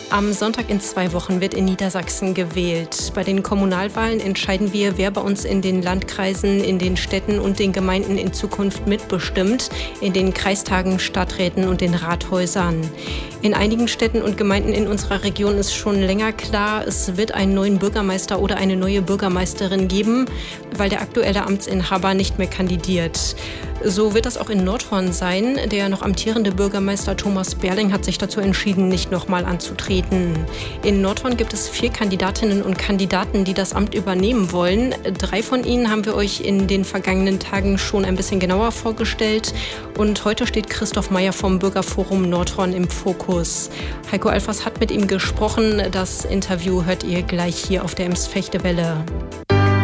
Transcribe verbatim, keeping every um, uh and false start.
Am Sonntag in zwei Wochen wird in Niedersachsen gewählt. Bei den Kommunalwahlen entscheiden wir, wer bei uns in den Landkreisen, in den Städten und den Gemeinden in Zukunft mitbestimmt, in den Kreistagen, Stadträten und den Rathäusern. In einigen Städten und Gemeinden in unserer Region ist schon länger klar, es wird einen neuen Bürgermeister oder eine neue Bürgermeisterin geben, weil der aktuelle Amtsinhaber nicht mehr kandidiert. So wird das auch in Nordhorn sein. Der noch amtierende Bürgermeister Thomas Berling hat sich dazu entschieden, nicht nochmal anzutreten. In Nordhorn gibt es vier Kandidatinnen und Kandidaten, die das Amt übernehmen wollen. Drei von ihnen haben wir euch in den vergangenen Tagen schon ein bisschen genauer vorgestellt. Und heute steht Christoph Meyer vom Bürgerforum Nordhorn im Fokus. Heiko Alfers hat mit ihm gesprochen. Das Interview hört ihr gleich hier auf der Ems Fechtewelle.